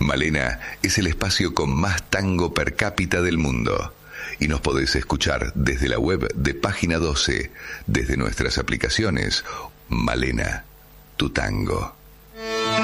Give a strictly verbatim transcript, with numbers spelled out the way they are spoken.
Malena es el espacio con más tango per cápita del mundo. Y nos podés escuchar desde la web de Página doce, desde nuestras aplicaciones. Malena, tu tango.